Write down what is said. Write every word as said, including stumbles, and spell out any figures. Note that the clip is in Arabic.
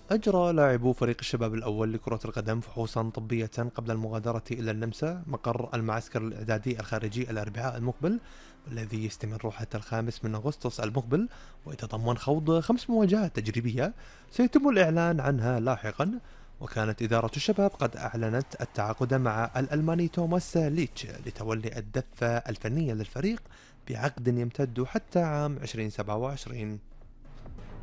أجرى لاعبو فريق الشباب الأول لكرة القدم فحوصا طبية قبل المغادرة إلى النمسا مقر المعسكر الإعدادي الخارجي الأربعاء المقبل، والذي يستمر حتى الخامس من أغسطس المقبل، ويتضمن خوض خمس مواجهات تجريبية سيتم الإعلان عنها لاحقا. وكانت إدارة الشباب قد أعلنت التعاقد مع الألماني توماس ليتش لتولي الدفة الفنية للفريق بعقد يمتد حتى عام ألفين وسبعة وعشرين.